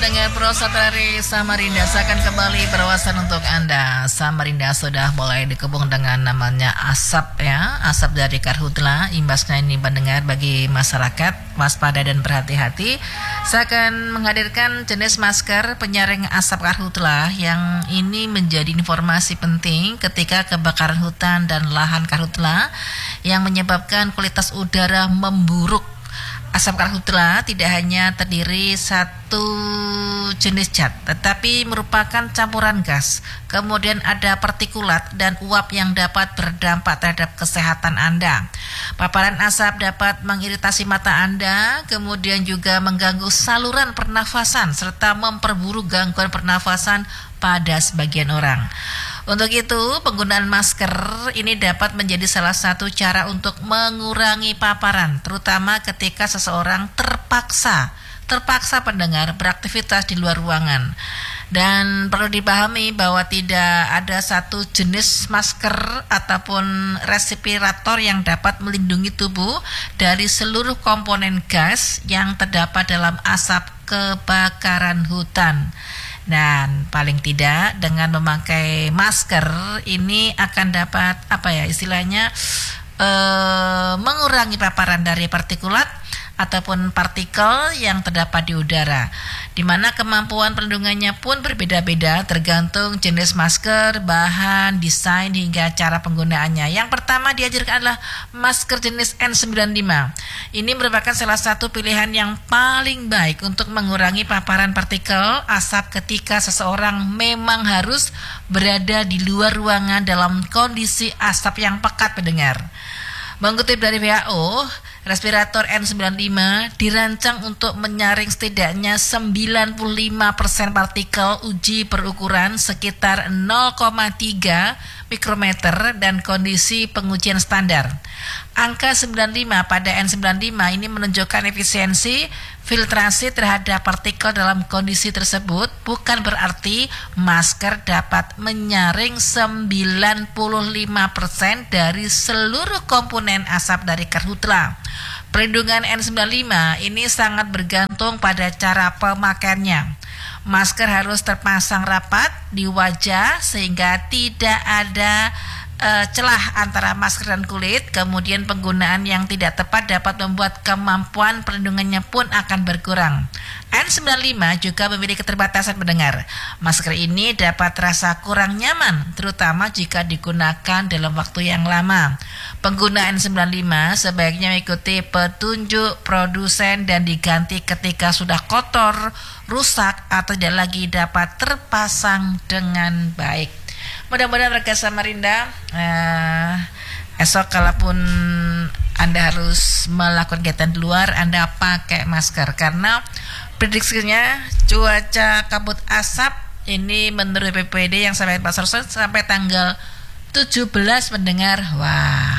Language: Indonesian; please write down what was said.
pendengar Pro Satari Samarinda, saya akan kembali berwawasan untuk Anda. Samarinda sudah mulai dikepung dengan namanya asap ya, asap dari karhutla. Imbasnya ini pendengar bagi masyarakat waspada dan berhati-hati. Saya akan menghadirkan jenis masker penyaring asap karhutla yang ini menjadi informasi penting ketika kebakaran hutan dan lahan karhutla yang menyebabkan kualitas udara memburuk. Asap karhutla tidak hanya terdiri satu jenis zat, tetapi merupakan campuran gas. Kemudian ada partikulat dan uap yang dapat berdampak terhadap kesehatan Anda. Paparan asap dapat mengiritasi mata Anda, kemudian juga mengganggu saluran pernafasan serta memperburuk gangguan pernafasan pada sebagian orang. Untuk itu, penggunaan masker ini dapat menjadi salah satu cara untuk mengurangi paparan, terutama ketika seseorang terpaksa pendengar beraktivitas di luar ruangan. Dan perlu dipahami bahwa tidak ada satu jenis masker ataupun respirator yang dapat melindungi tubuh dari seluruh komponen gas yang terdapat dalam asap kebakaran hutan. Dan paling tidak dengan memakai masker ini akan dapat mengurangi paparan dari partikulat ataupun partikel yang terdapat di udara, di mana kemampuan perlindungannya pun berbeda-beda tergantung jenis masker, bahan, desain hingga cara penggunaannya. Yang pertama diajarkan adalah masker jenis N95. Ini merupakan salah satu pilihan yang paling baik untuk mengurangi paparan partikel asap ketika seseorang memang harus berada di luar ruangan dalam kondisi asap yang pekat pendengar. Mengutip dari WHO, respirator N95 dirancang untuk menyaring setidaknya 95% partikel uji berukuran sekitar 0,3 mikrometer dan kondisi pengujian standar. Angka 95 pada N95 ini menunjukkan efisiensi filtrasi terhadap partikel dalam kondisi tersebut, bukan berarti masker dapat menyaring 95% dari seluruh komponen asap dari karhutla. Perlindungan N95 ini sangat bergantung pada cara pemakaiannya. Masker harus terpasang rapat di wajah sehingga tidak ada celah antara masker dan kulit. Kemudian penggunaan yang tidak tepat dapat membuat kemampuan perlindungannya pun akan berkurang. N95 juga memiliki keterbatasan pendengar. Masker ini dapat terasa kurang nyaman, terutama jika digunakan dalam waktu yang lama. Penggunaan N95 sebaiknya mengikuti petunjuk produsen dan diganti ketika sudah kotor, rusak, atau tidak lagi dapat terpasang dengan baik. Mudah-mudahan warga Samarinda esok kalaupun Anda harus melakukan kegiatan di luar, Anda pakai masker karena prediksinya cuaca kabut asap ini menurut BPPD yang sampai tanggal 17 mendengar. Wah,